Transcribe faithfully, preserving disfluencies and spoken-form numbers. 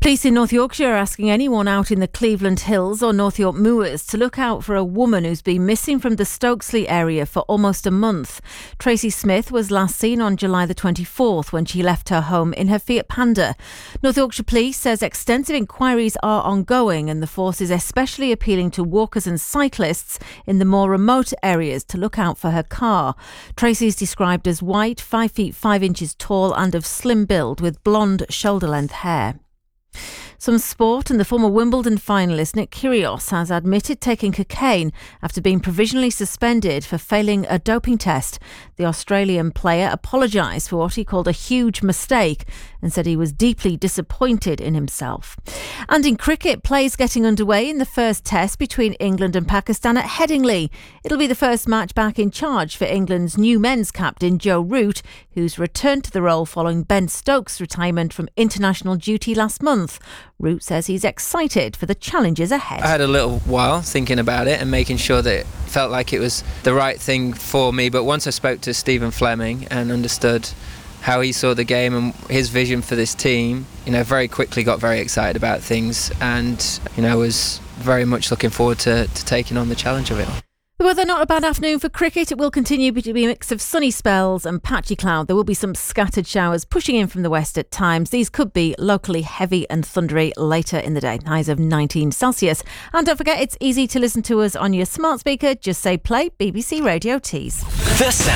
Police in North Yorkshire are asking anyone out in the Cleveland Hills or North York Moors to look out for a woman who's been missing from the Stokesley area for almost a month. Tracy Smith was last seen on July the twenty-fourth when she left her home in her Fiat Panda. North Yorkshire Police says extensive inquiries are ongoing and the force is especially appealing to walkers and cyclists in the more remote areas to look out for her car. Tracy is described as white, five feet five inches tall and of slim build with blonde shoulder-length hair. Some sport, and the former Wimbledon finalist Nick Kyrgios has admitted taking cocaine after being provisionally suspended for failing a doping test. The Australian player apologised for what he called a huge mistake and said he was deeply disappointed in himself. And in cricket, play's getting underway in the first test between England and Pakistan at Headingley. It'll be the first match back in charge for England's new men's captain Joe Root, who's returned to the role following Ben Stokes' retirement from international duty last month. Root says he's excited for the challenges ahead. I had a little while thinking about it and making sure that it felt like it was the right thing for me, but once I spoke to Stephen Fleming and understood how he saw the game and his vision for this team, you know, very quickly got very excited about things and, you know, was very much looking forward to, to taking on the challenge of it. The weather, not a bad afternoon for cricket. It will continue to be a mix of sunny spells and patchy cloud. There will be some scattered showers pushing in from the west at times. These could be locally heavy and thundery later in the day. Highs of nineteen Celsius. And don't forget, it's easy to listen to us on your smart speaker. Just say play B B C Radio Tees. The sound.